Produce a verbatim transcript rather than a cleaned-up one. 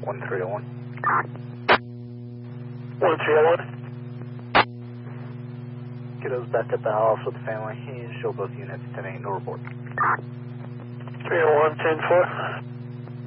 one three oh one. one three oh one. Kiddo's back at the house with the family. He show both units, ten eight, no report. three oh one, ten four.